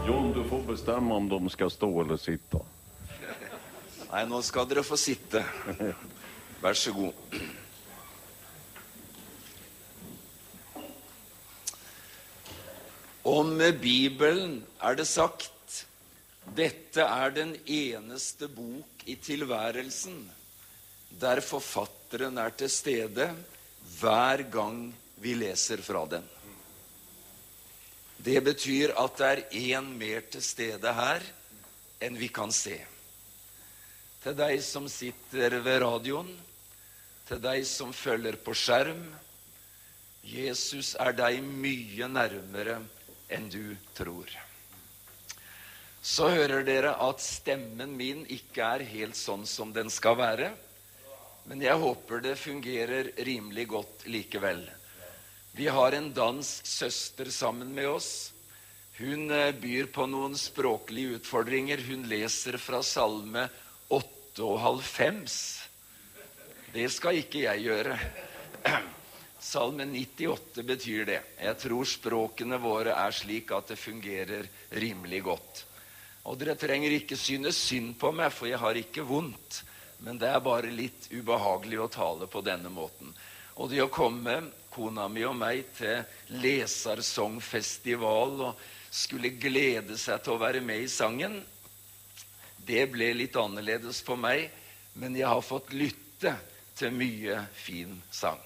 Jon, du får bestämma om de ska stå eller sitta. Nej, nå skal dere få sitte. Vær så god. Om Bibelen det sagt, dette den eneste bok i tilværelsen der forfatteren til stede hver gang vi leser fra den. Det betyr at det en mer til stede her enn vi kan se. Til deg som sitter ved radioen, til deg som følger på skjerm, Jesus deg mye nærmere enn du tror. Så hører dere at stemmen min ikke helt sånn som den skal være, men jeg håper det fungerer rimelig godt likevel. Vi har en dansk søster sammen med oss. Hun byr på noen språklige utfordringer. Hun leser fra salme 98. Det skal ikke jeg gjøre. Salme 98 betyr det. Jeg tror språkene våre slik at det fungerer rimelig godt. Og dere trenger ikke synes synd på meg, for jeg har ikke vondt. Men det bare litt ubehagelig å tale på denne måten. Og det å komme, kona mi og meg, til lesersongfestival og skulle glede seg til å være med i sangen, det ble litt annerledes for meg, men jeg har fått lytte til mye fin sang.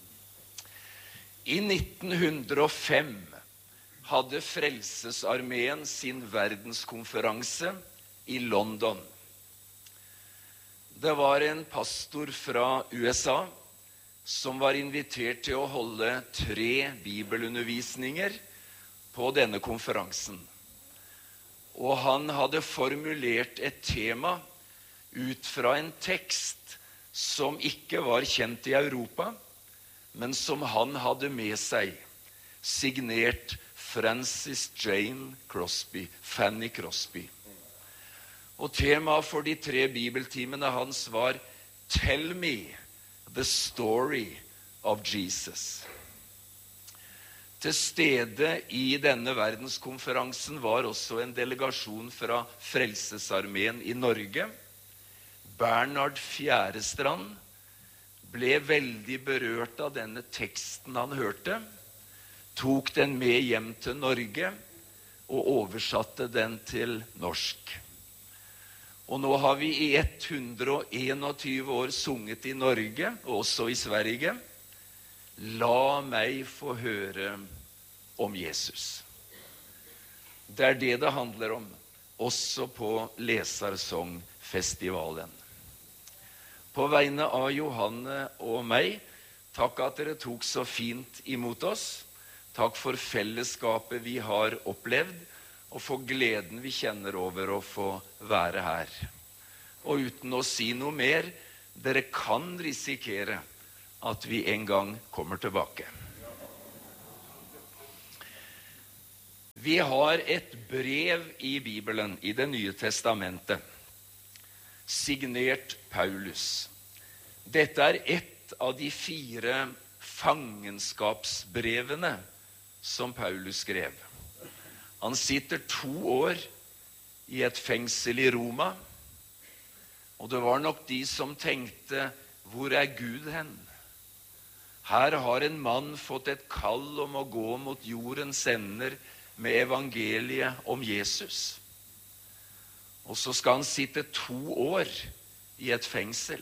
I 1905 hadde Frelsesarmeen sin verdenskonferanse i London. Det var en pastor fra USA som var invitert til å holde 3 bibelundervisninger på denne konferansen. Og han hadde formulert et tema ut fra en tekst som ikke var kjent i Europa, men som han hadde med seg, signert Francis Jane Crosby, Fanny Crosby. Og temaet for de 3 bibeltimene hans var «Tell me the story of Jesus». Til stede i denne verdenskonferansen var også en delegasjon fra Frelsesarmeen i Norge. Bernhard Fjærestrand ble veldig berørt av denne teksten han hørte, tok den med hjem til Norge og oversatte den til norsk. Og nå har vi i 121 år sunget i Norge, og også i Sverige. La meg få høre om Jesus. Det det handler om, også på Lesersongfestivalen. På vegne av Johanne og meg, takk at dere tok så fint imot oss. Takk for fellesskapet vi har opplevd, og for gleden vi kjenner over å få være her. Og uten å si noe mer, dere kan risikere at vi en gang kommer tilbake. Vi har et brev i Bibelen, i Det nye testamentet, signert Paulus. Dette et av de 4 fangenskapsbrevene som Paulus skrev. Han sitter 2 år i et fengsel i Roma, og det var nok de som tenkte, hvor Gud hen? Her har en mann fått et kall om å gå mot jordens ender med evangeliet om Jesus. Og så skal han sitte 2 år i et fengsel.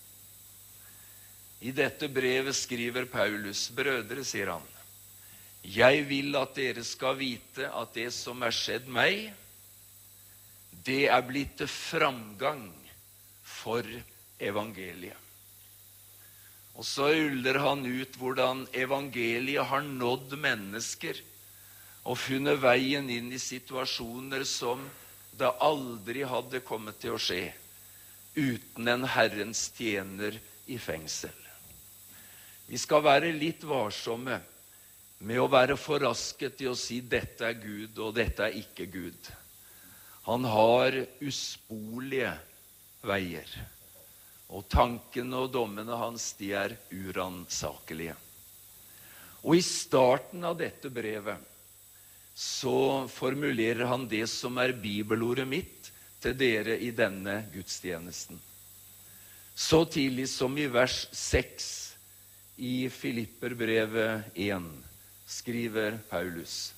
I dette brevet skriver Paulus, brødre, sier han, jeg vil at dere skal vite at det som skjedd meg, det blitt til framgang for evangeliet. Og så ruller han ut hvordan evangeliet har nådd mennesker og funnet veien inn i situasjoner som det aldri hadde kommet til å skje uten en Herrens tjener i fengsel. Vi skal være litt varsomme med å være for rasket i å si dette Gud og dette ikke Gud. Han har uspolige veier, og tankene og dommene hans, de uransakelige. Og i starten av dette brevet så formulerer han det som bibelordet mitt til dere i denne gudstjenesten. Så tidlig som i vers 6 i Filipperbrevet 1 skriver Paulus: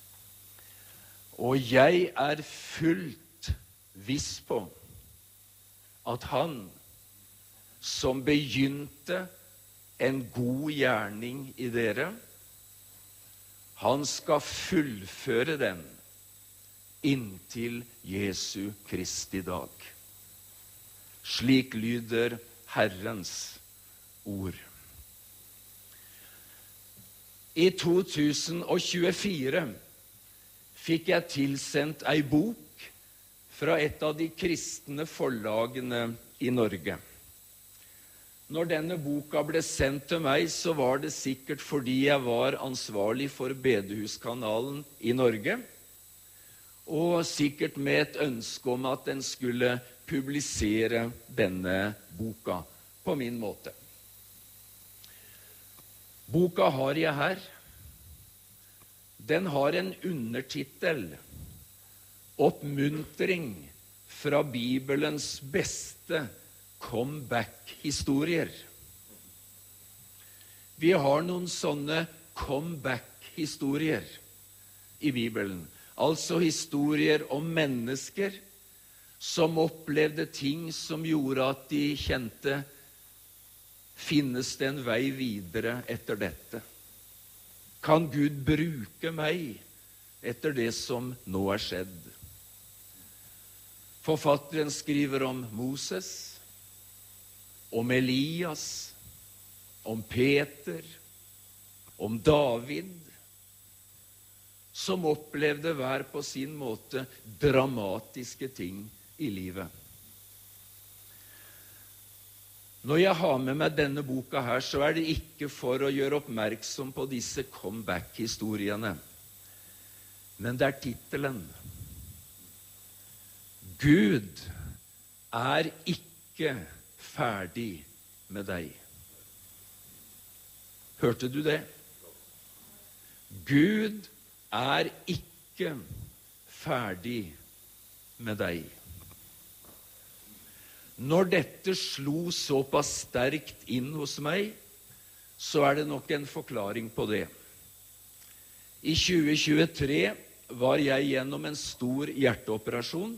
Og jeg fullt viss på at han som begynte en god gjerning i dere, han skal fullføre den inntil Jesu Kristi dag. Slik lyder Herrens ord. I 2024 fikk jeg tilsendt ei bok fra et av de kristne forlagene i Norge. Når denne boka ble sendt til meg, så var det sikkert fordi jeg var ansvarlig for Bedehuskanalen i Norge, og sikkert med et ønske om at den skulle publisere denne boka på min måte. Boka har jeg her. Den har en undertitel: Oppmuntring fra Bibelens beste comeback-historier. Vi har noen sånne comeback-historier i Bibelen. Altså historier om mennesker som opplevde ting som gjorde at de kjente: finnes det en vei videre etter dette? Kan Gud bruke meg etter det som nå skjedd? Forfatteren skriver om Moses, om Elias, om Peter, om David, som opplevde hver på sin måte dramatiske ting i livet. Når jeg har med meg denne boka her, så det ikke for å gjøre oppmerksom på disse comeback-historiene, men det titelen. Gud ikke ferdig med deg. Hørte du det? Gud ikke ferdig med deg. Når dette slo såpass sterkt inn hos meg, så det nok en forklaring på det. I 2023 var jeg gjennom en stor hjerteoperasjon.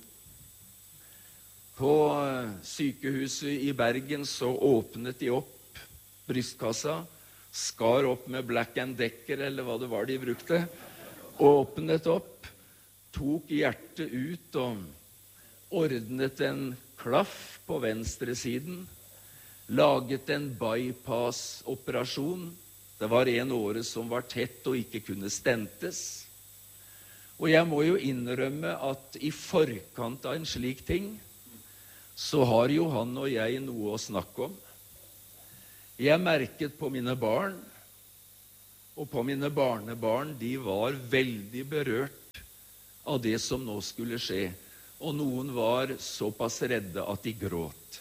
På sykehuset i Bergen så åpnet de opp brystkassa, skar opp med Black & Decker, eller hva det var de brukte, åpnet opp, tok hjertet ut og ordnet en klaff på venstre siden, laget en bypass-operasjon. Det var en åre som var tett og ikke kunne stentes. Og jeg må jo innrømme at i forkant av en slik ting, så har jo han og jeg noe å snakke om. Jeg merket på mine barn, og på mine barnebarn, de var veldig berørt av det som nå skulle skje. Og noen var såpass redde at de gråt.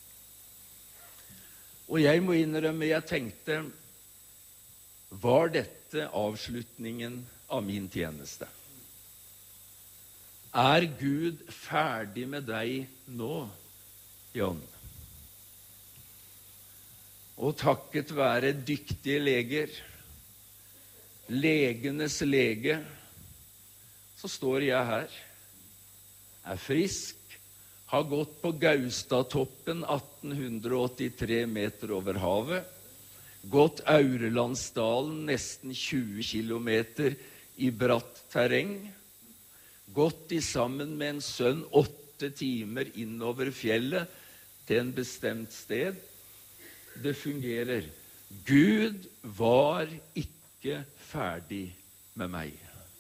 Og jeg må innrømme, jeg tenkte, var dette avslutningen av min tjeneste? Gud ferdig med deg nå, Jon? Og takket være dyktige leger, legenes lege, så står jeg her. Frisk, har gått på Gaustatoppen 1883 meter over havet, gått Aurlandsdalen nesten 20 kilometer i bratt terreng, gått sammen med en sønn 8 timer innover fjellet til en bestemt sted. Det fungerer. Gud var ikke ferdig med meg.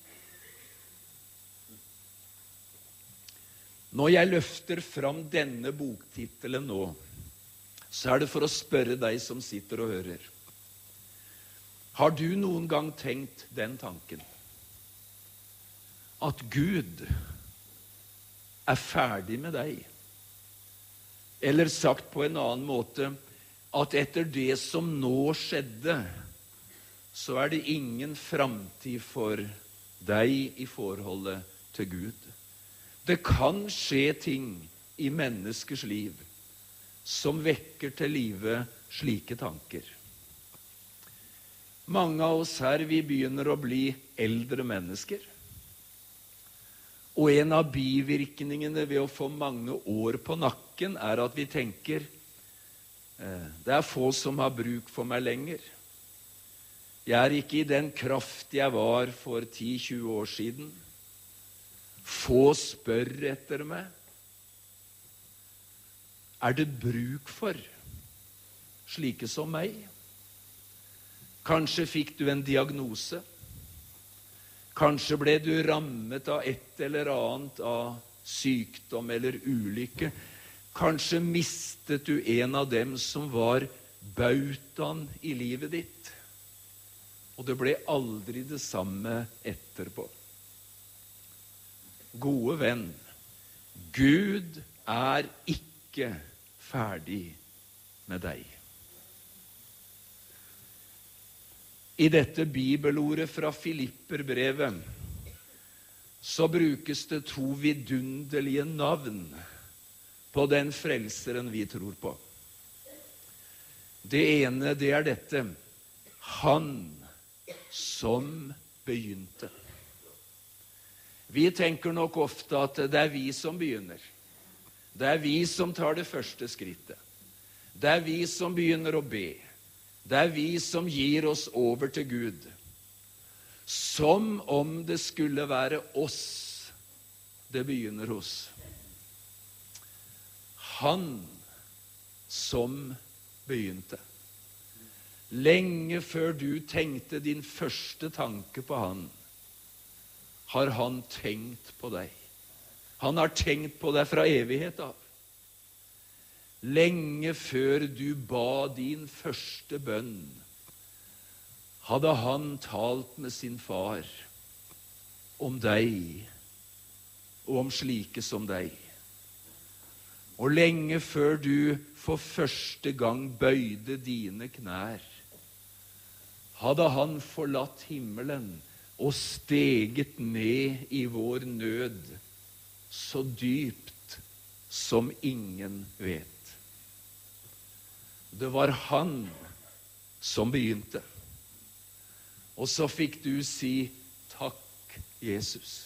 Når jeg løfter fram denne boktitelen nå, så det for å spørre deg som sitter og hører. Har du noen gang tenkt den tanken? At Gud ferdig med deg? Eller sagt på en annen måte, at etter det som nå skjedde, så det ingen framtid for deg i forholdet til Gud. Det kan skje ting i menneskers liv som vekker til live slike tanker. Mange av oss her, vi begynner å bli eldre mennesker. Og en av bivirkningene ved å få mange år på nakken er at vi tenker det er få som har bruk for meg lenger. Jeg er ikke i den kraft jeg var for 10-20 år siden. Få spør etter meg. Er det bruk for slike som meg? Kanskje fikk du en diagnose. Kanskje ble du rammet av et eller annet av sykdom eller ulykke. Kanskje mistet du en av dem som var bautaen i livet ditt. Og det ble aldri det samme etterpå. Gode venn, Gud er ikke ferdig med deg. I dette bibelordet fra Filipperbrevet så brukes det to vidunderlige navn på den frelseren vi tror på. Det ene, det er dette: Han som begynte. Vi tenker nok ofte at det er vi som begynner. Det er vi som tar det første skrittet. Det er vi som begynner å be. Det er vi som gir oss over til Gud. Som om det skulle være oss det begynner hos. Han som begynte. Lenge før du tenkte din første tanke på han, har han tenkt på deg. Han har tenkt på deg fra evighet av. Lenge før du ba din første bønn, hadde han talt med sin far om deg og om slike som deg. Og lenge før du for første gang bøyde dine knær, hadde han forlatt himmelen og steget ned i vår nød, så dypt som ingen vet. Det var han som begynte. Og så fikk du si takk, Jesus.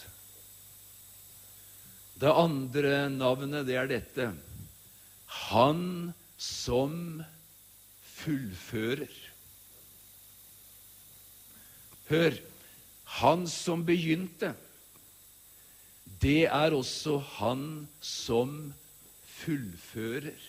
Det andre navnet, det er dette: Han som fullfører. Hør, han som begynte, det er også han som fullfører.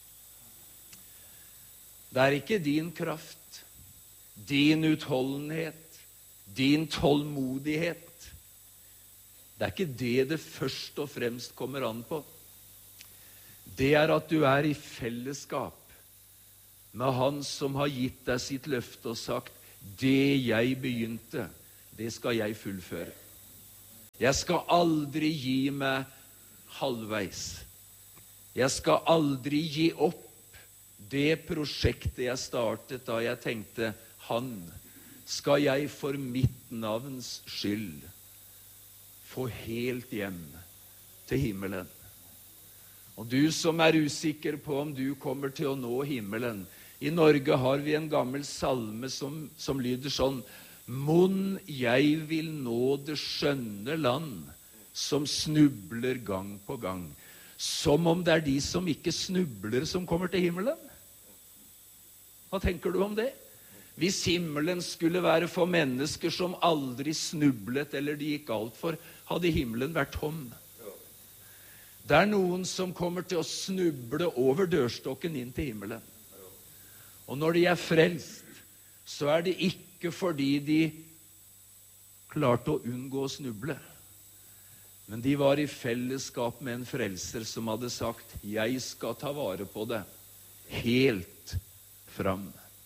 Det er ikke din kraft, din utholdenhet, din tålmodighet. Det er ikke det først og fremst kommer an på. Det er at du er i fellesskap med han som har gitt deg sitt løfte og sagt: det jeg begynte, det skal jeg fullføre. Jeg skal aldri gi meg halvveis. Jeg skal aldri gi opp det prosjektet jeg startet da jeg tenkte: han skal jeg for mitt navns skyld få helt hjem til himmelen. Og du som er usikker på om du kommer til å nå himmelen, i Norge har vi en gammel salme som lyder sånn: Mon jeg vil nå det skjønne land, som snubler gang på gang. Som om det er de som ikke snubler som kommer til himmelen. Hva tenker du om det? Hvis himmelen skulle være for mennesker som aldri snublet eller de gikk alt for, hadde himmelen vært tom. Det er noen som kommer til å snuble over dørstokken inn til himmelen. Og når de er frelst, så er det ikke fordi de klarte å unngå å snuble. Men de var i fellesskap med en frelser som hadde sagt: jeg skal ta vare på det helt fram.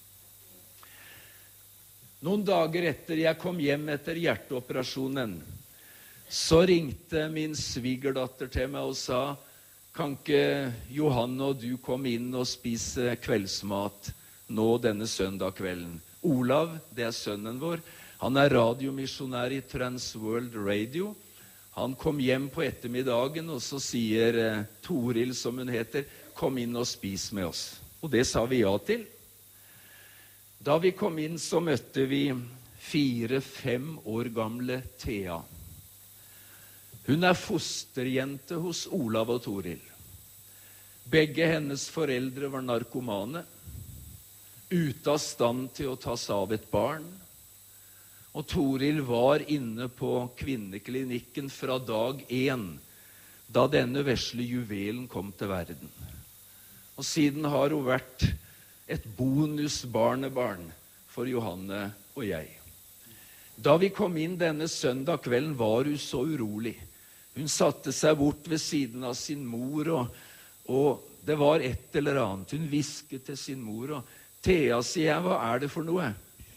Noen dager etter jeg kom hjem etter hjerteoperasjonen, så ringte min svigerdatter til meg og sa: kan ikke Johanne og du komme inn og spise kveldsmat nå denne søndag kvelden? Olav, det er sønnen vår, Han radiomisjonær i Transworld Radio. Han kom hjem på ettermiddagen, og så sier Toril, som hun heter, kom inn og spis med oss. Og det sa vi ja til. Da vi kom inn, så møtte vi 4-5 år gamle Thea. Hun fosterjente hos Olav og Toril. Begge hennes foreldre var narkomane, ute av stand til å ta seg av et barn. Og Toril var inne på kvinneklinikken fra dag 1, da denne vesle juvelen kom til verden. Og siden har hun vært et bonusbarnebarn for Johanne og jeg. Da vi kom inn denne søndag kvelden, var hun så urolig. Hun satte seg bort ved siden av sin mor, og det var et eller annet. Hun hvisket til sin mor, og Thea, sier jeg, hva det for noe?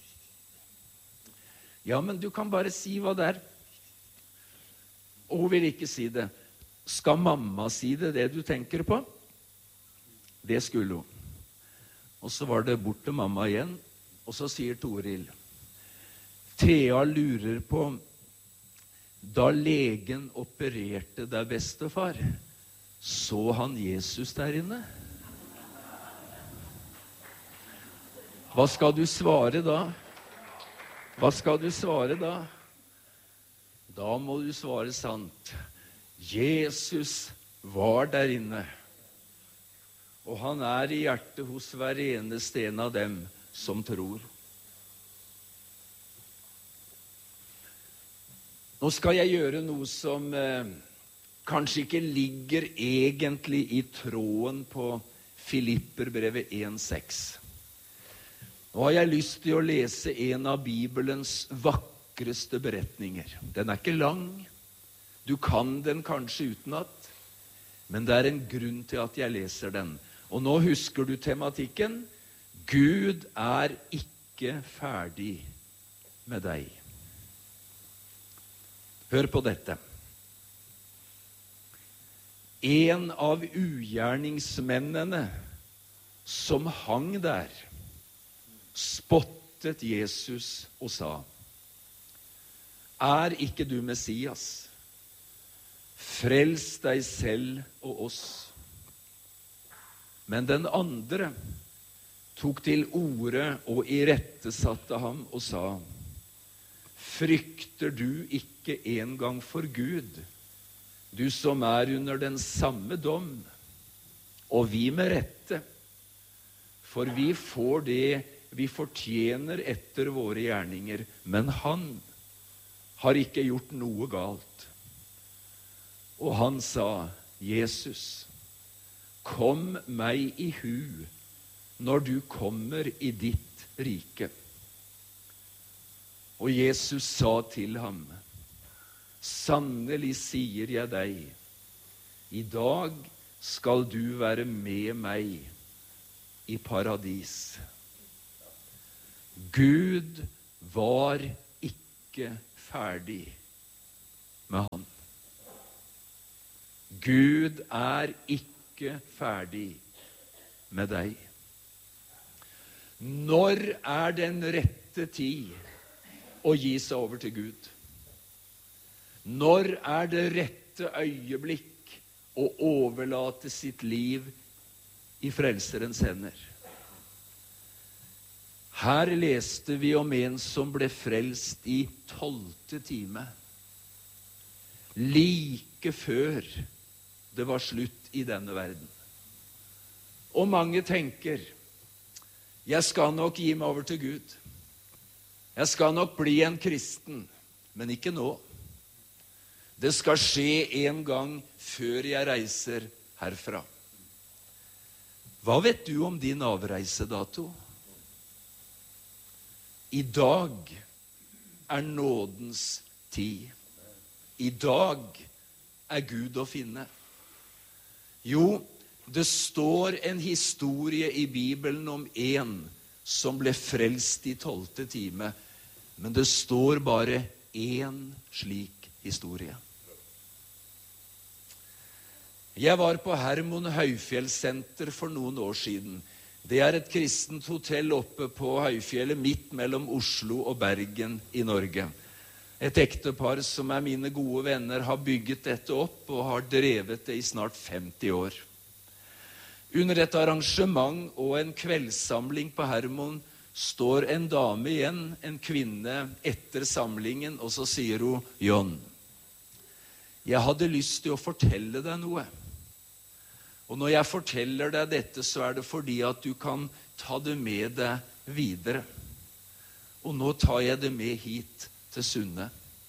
Ja, men du kan bare si hva det Og hun vil ikke si det. Skal mamma si det du tenker på? Det skulle hun. Og så var det bort til mamma igjen, og så sier Toril, Thea lurer på, da legen opererte deg, bestefar, så han Jesus der inne? Hva skal du svare da? Hva skal du svare da? Da må du svare sant. Jesus var der inne, og han i hjertet hos hver eneste en av dem som tror. Nå skal jeg gjøre noe som kanskje ikke ligger egentlig i tråden på Filipperbrevet 1,6. Nå har jeg lyst til å lese en av Bibelens vakreste beretninger. Den ikke lang. Du kan den kanskje utenat, men det en grunn til at jeg leser den. Og nå husker du tematikken. Gud ikke ferdig med deg. Hør på dette. En av ugjerningsmennene som hang der, spottet Jesus og sa, ikke du Messias? Frels deg selv og oss. Men den andre tok til orde og irettesatte ham og sa, frykter du ikke engang for Gud, du som under den samme dom, og vi med rette, for vi får det vi fortjener etter våre gjerninger, men han har ikke gjort noe galt. Og han sa, Jesus, kom meg i hu når du kommer i ditt rike. Og Jesus sa til ham, sannelig sier jeg deg, i dag skal du være med meg i paradis. Gud var ikke ferdig med han. Gud ikke ferdig med deg. Når den rette tid å gi seg over til Gud? Når det rette øyeblikk å overlate sitt liv i Frelserens hender? Her leste vi om en som ble frelst i 12. time. Like før det var slutt i denne verden. Og mange tenker, jeg skal nok gi meg over til Gud. Jeg skal nok bli en kristen, men ikke nå. Det skal skje en gang før jeg reiser herfra. Hva vet du om din avreisedato? I dag nådens tid. I dag Gud å finne. Jo, det står en historie i Bibelen om en som ble frelst i 12. time, men det står bare en slik historie. Jeg var på Hermon Høyfjellssenter for noen år siden. Det er et kristent hotell oppe på Høyfjellet, midt mellom Oslo og Bergen i Norge. Et ektepar som er mine gode venner, har bygget dette opp og har drevet det i snart 50 år. Under et arrangement og en kveldssamling på Hermon står en dame igjen, en kvinne, etter samlingen, og så sier hun, John, jeg hadde lyst til å fortelle deg noe. Og når jeg forteller deg dette, så er det fordi at du kan ta det med deg videre. Og nå tar jeg det med hit til Sunne.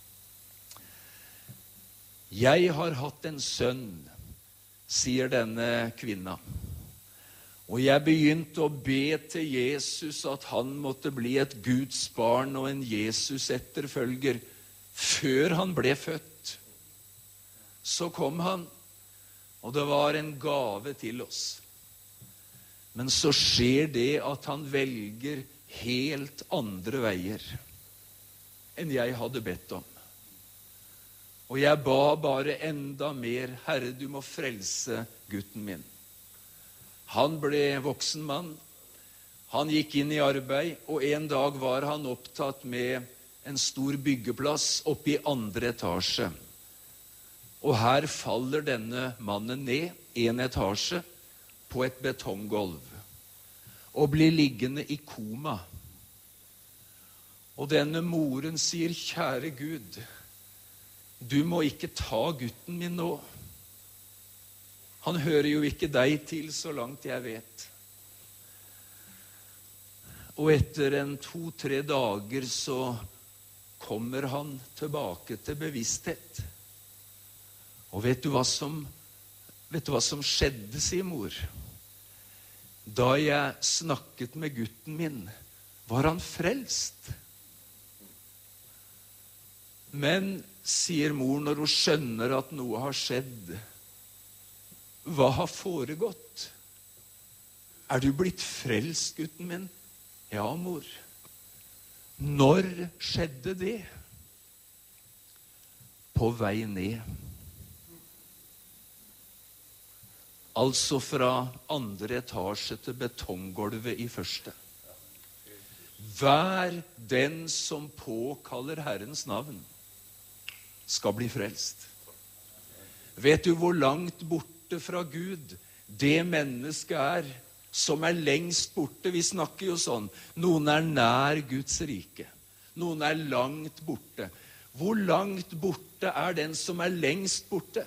Jeg har hatt en sønn, sier denne kvinna. Og jeg begynte å be til Jesus at han måtte bli et Guds barn og en Jesus etterfølger før han ble født. Så kom han, og det var en gave til oss. Men så skjer det at han velger helt andre veier enn jeg hadde bedt om. Og jeg ba bare enda mer, Herre, du må frelse gutten min. Han ble voksen mann, han gikk inn i arbeid, og en dag var han opptatt med en stor byggeplass oppe i 2. etasje. Og her faller denne mannen ned 1 etasje på et betonggolv og blir liggende i koma. Og denne moren sier, kjære Gud, du må ikke ta gutten min nå. Han hører jo ikke deg til, så langt jeg vet. Og etter 2-3 dager så kommer han tilbake til bevissthet. Og vet du hva som skjedde, sier mor? Da jeg snakket med gutten min, var han frelst. Men, sier mor når hun skjønner at noe har skjedd, hva har foregått? Er du blitt frelst, gutten min? Ja, mor. Når skjedde det? På vei ned. Altså fra 2. etasje til betonggolvet i 1. Hver den som påkaller Herrens navn, skal bli frelst. Vet du hvor langt borte fra Gud det mennesket er som er lengst borte? Vi snakker jo sånn. Noen er nær Guds rike. Noen er langt borte. Hvor langt borte er den som er lengst borte?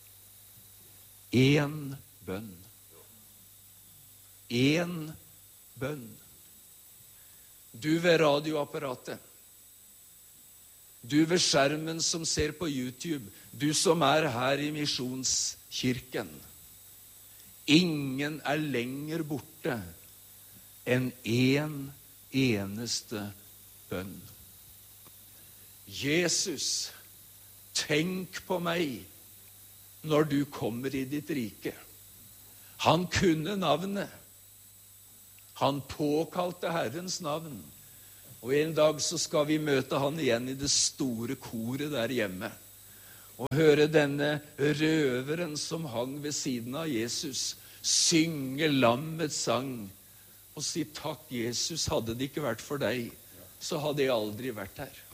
1 bønn. 1 bønn. Du ved radioapparatet. Du ved skjermen som ser på YouTube. Du som er her i Misjonskirken. Ingen er lenger borte enn 1 eneste bønn. Jesus, tenk på meg når du kommer i ditt rike. Han kunne navnet. Han påkalte Herrens navn. Og en dag så skal vi møte han igjen i det store koret der hjemme. Og høre denne røveren som hang ved siden av Jesus, synge lammets sang. Og si, takk Jesus, hadde det ikke vært for deg, så hadde jeg aldri vært her.